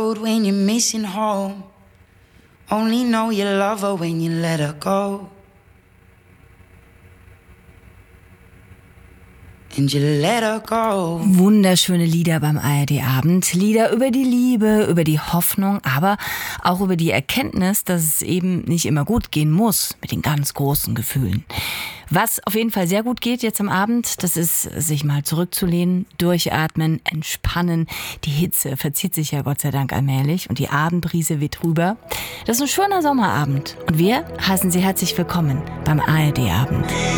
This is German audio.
road when you're missing home. Only know you love her when you let her go. And you let her go. Wunderschöne Lieder beim ARD-Abend. Lieder über die Liebe, über die Hoffnung, aber auch über die Erkenntnis, dass es eben nicht immer gut gehen muss mit den ganz großen Gefühlen. Was auf jeden Fall sehr gut geht jetzt am Abend, das ist, sich mal zurückzulehnen, durchatmen, entspannen. Die Hitze verzieht sich ja Gott sei Dank allmählich und die Abendbrise weht rüber. Das ist ein schöner Sommerabend und wir heißen Sie herzlich willkommen beim ARD-Abend.